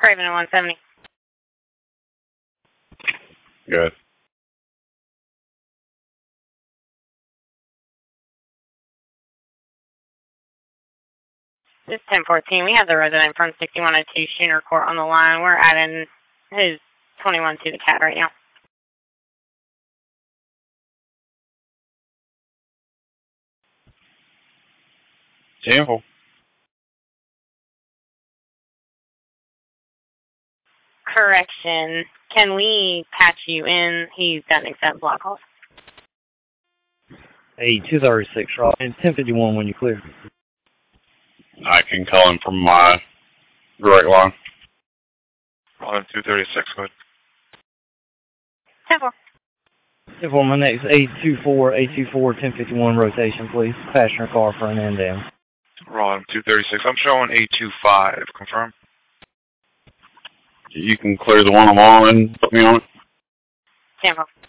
Craven at 170. Good. This is 1014. We have the resident from 6102 Schooner Court on the line. We're adding his 21 to the CAD right now. Temple. Correction. Can we patch you in? He doesn't accept block calls. Hey, 236, Rob. And 1051 when you clear. I can call him from my direct line. On 236, good. 10-4. 10-4, my next 824, 1051 rotation, please. Passenger car front end down. Ron, 236. I'm showing 825. Confirm. You can clear the one I'm on and put me on it. 10-4.